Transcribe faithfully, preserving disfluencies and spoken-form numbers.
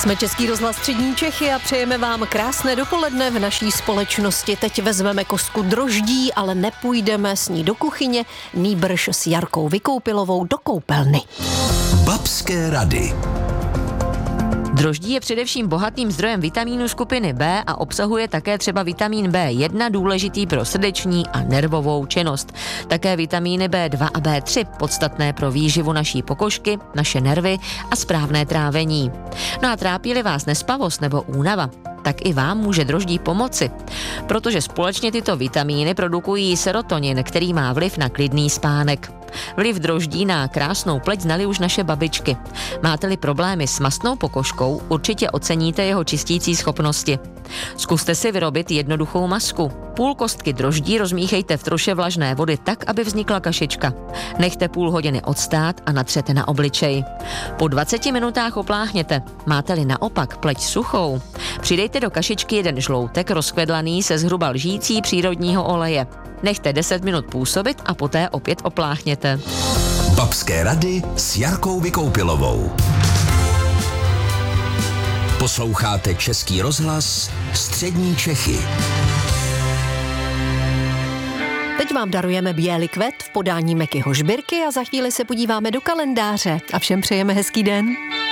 Jsme Český rozhlas Střední Čechy a přejeme vám krásné dopoledne v naší společnosti. Teď vezmeme kostku droždí, ale nepůjdeme s ní do kuchyně, nýbrž s Jarkou Vykoupilovou do koupelny. Babské rady. Droždí je především bohatým zdrojem vitamínu skupiny B a obsahuje také třeba vitamín bé jedna, důležitý pro srdeční a nervovou činnost. Také vitamíny bé dva a bé tři, podstatné pro výživu naší pokožky, naše nervy a správné trávení. No a trápí-li vás nespavost nebo únava, tak i vám může droždí pomoci, protože společně tyto vitamíny produkují serotonin, který má vliv na klidný spánek. Vliv droždí na krásnou pleť znali už naše babičky. Máte-li problémy s mastnou pokožkou, určitě oceníte jeho čistící schopnosti. Zkuste si vyrobit jednoduchou masku. Půl kostky droždí rozmíchejte v troše vlažné vody tak, aby vznikla kašička. Nechte půl hodiny odstát a natřete na obličej. Po dvaceti minutách opláchněte. Máte-li naopak pleť suchou, přidejte do kašičky jeden žloutek rozkvedlaný se zhruba lžící přírodního oleje. Nechte deset minut působit a poté opět opláchněte. Babské rady s Jarkou Vykoupilovou. Posloucháte Český rozhlas Střední Čechy. Teď vám darujeme bělý kvet v podání Meky Hožbirky a za chvíli se podíváme do kalendáře a všem přejeme hezký den.